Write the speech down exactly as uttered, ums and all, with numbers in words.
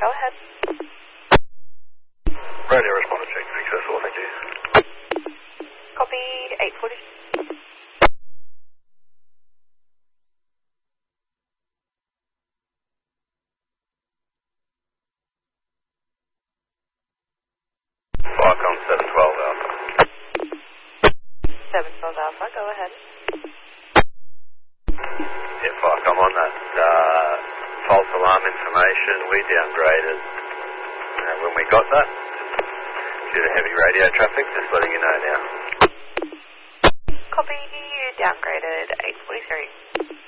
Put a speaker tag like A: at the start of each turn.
A: Go ahead.
B: Radio responder check, successful, thank you.
A: Copy, eight forty.
B: Viacom seven twelve Alpha.
A: seven twelve Alpha, go ahead.
B: Yeah, Viacom on that uh, false alarm information, we downgraded uh, when we got that due to heavy radio traffic, just letting you know now.
A: Copy, you downgraded eight forty-three.